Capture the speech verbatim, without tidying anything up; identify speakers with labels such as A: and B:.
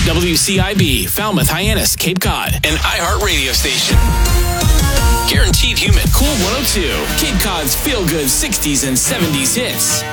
A: W C I B, Falmouth, Hyannis, Cape Cod, an iHeart radio station. Guaranteed humid, cool one oh two, Cape Cod's feel-good sixties and seventies hits.